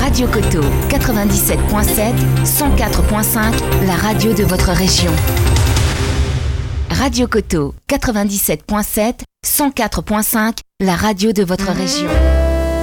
Radio Coteau 97.7, 104.5, la radio de votre région. Radio Coteau 97.7, 104.5, la radio de votre région.